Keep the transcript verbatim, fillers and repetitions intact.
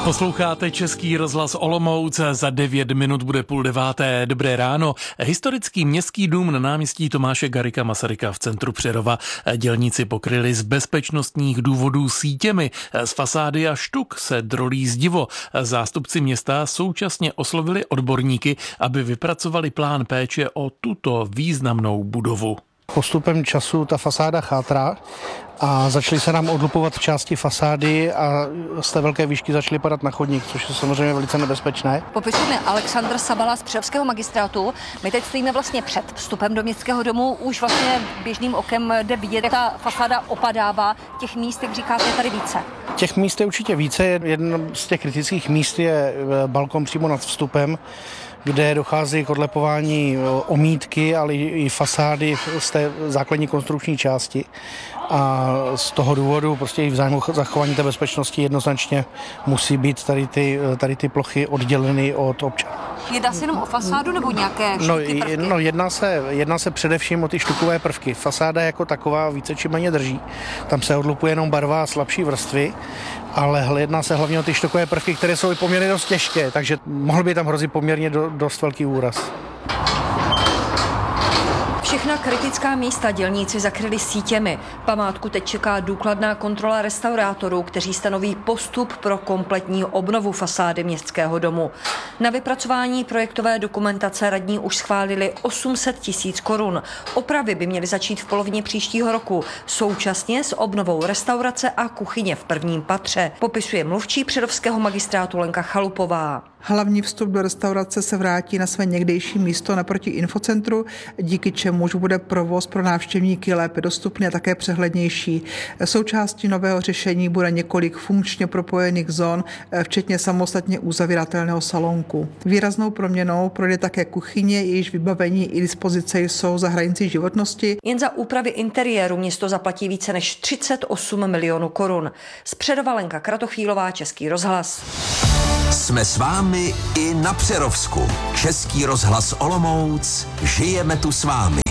Posloucháte Český rozhlas Olomouc, za devět minut bude půl deváté. Dobré ráno. Historický městský dům na náměstí Tomáše Garrigua Masaryka v centru Přerova dělníci pokryli z bezpečnostních důvodů sítěmi. Z fasády a štuk se drolí zdivo. Zástupci města současně oslovili odborníky, aby vypracovali plán péče o tuto významnou budovu. Postupem času ta fasáda chátrá a začaly se nám odlupovat části fasády a z té velké výšky začaly padat na chodník, což je samozřejmě velice nebezpečné. Popisujeme Alexandr Sabala z Přerovského magistrátu. My teď stojíme vlastně před vstupem do městského domu. Už vlastně běžným okem jde vidět, jak ta fasáda opadává. Těch míst, jak říkáte, je tady více. Těch míst je určitě více. Jedno z těch kritických míst je balkon přímo nad vstupem, kde dochází k odlepování omítky, ale i fasády z té základní konstrukční části. A z toho důvodu prostě i v zájmu zachování té bezpečnosti jednoznačně musí být tady ty, tady ty plochy odděleny od občanů. Jedná se jenom o fasádu nebo nějaké štuky, no, prvky? No, jedná se, jedná se především o ty štukové prvky. Fasáda jako taková více či méně drží. Tam se odlupuje jenom barva a slabší vrstvy, ale jedná se hlavně o ty štukové prvky, které jsou i poměrně dost těžké, takže mohl by tam hrozit poměrně do, dost velký úraz. Všechna kritická místa dělníci zakryli sítěmi. Památku teď čeká důkladná kontrola restaurátorů, kteří stanoví postup pro kompletní obnovu fasády městského domu. Na vypracování projektové dokumentace radní už schválili osm set tisíc korun. Opravy by měly začít v polovině příštího roku, současně s obnovou restaurace a kuchyně v prvním patře, popisuje mluvčí Přerovského magistrátu Lenka Chalupová. Hlavní vstup do restaurace se vrátí na své někdejší místo naproti infocentru, díky čemuž bude provoz pro návštěvníky lépe dostupný a také přehlednější. Součástí nového řešení bude několik funkčně propojených zón, včetně samostatně uzavíratelného salonku. Výraznou proměnou projde také kuchyně, jejíž vybavení i dispozice jsou za hranicí životnosti. Jen za úpravy interiéru město zaplatí více než třicet osm milionů korun. Z Přerova Lenka Kratochvílová, Český rozhlas. Jsme s vámi i na Přerovsku. Český rozhlas Olomouc, žijeme tu s vámi.